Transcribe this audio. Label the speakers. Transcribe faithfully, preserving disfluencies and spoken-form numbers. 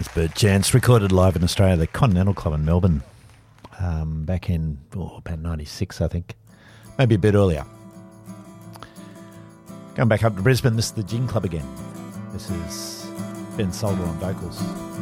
Speaker 1: Bird Chance, recorded live in Australia, the Continental Club in Melbourne, um, back in oh, about ninety-six, I think. Maybe a bit earlier. Going back up to Brisbane, this is the Gin Club again. This is Ben Solder on vocals.